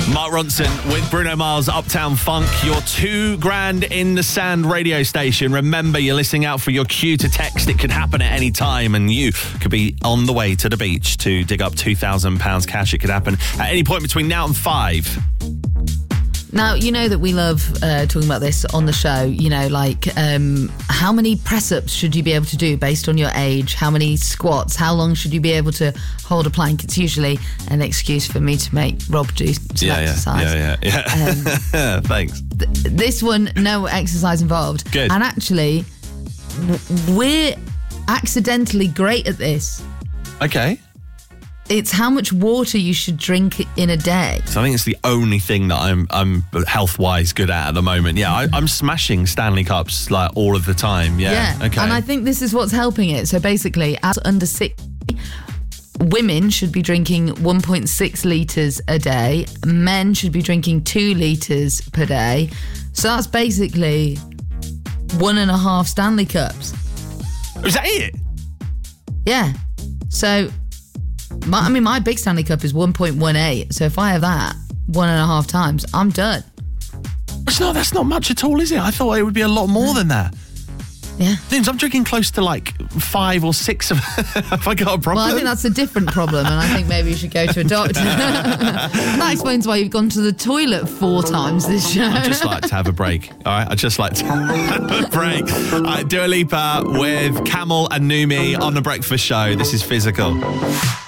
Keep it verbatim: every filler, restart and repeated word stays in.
Mark Ronson with Bruno Mars, Uptown Funk, your two grand in the sand radio station. Remember, you're listening out for your cue to text. It could happen at any time, and you could be on the way to the beach to dig up two thousand pounds cash. It could happen at any point between now and five. Now, you know that we love uh, talking about this on the show. You know, like um, how many press-ups should you be able to do based on your age? How many squats? How long should you be able to hold a plank? It's usually an excuse for me to make Rob do some yeah, exercise. Yeah, yeah, yeah. yeah. Um, Thanks. Th- this one, no exercise involved. Good. And actually, w- we're accidentally great at this. Okay. It's how much water you should drink in a day. So I think it's the only thing that I'm I'm health-wise good at at the moment. Yeah, I, I'm smashing Stanley Cups like all of the time. Yeah. Yeah. Okay. And I think this is what's helping it. So basically, as under six, women should be drinking one point six litres a day. Men should be drinking two litres per day. So that's basically one and a half Stanley Cups. Is that it? Yeah. So... My, I mean, my big Stanley Cup is one point one eight. So if I have that one and a half times, I'm done. It's not, that's not much at all, is it? I thought it would be a lot more than that. Yeah. Things, I'm drinking close to like five or six of Have I got a problem? Well, I think that's a different problem, and I think maybe you should go to a doctor. That explains why you've gone to the toilet four times this show. I just like to have a break. All right, I just like to have a break. All right, Dua Lipa with Camel and Numi on The Breakfast Show. This is Physical.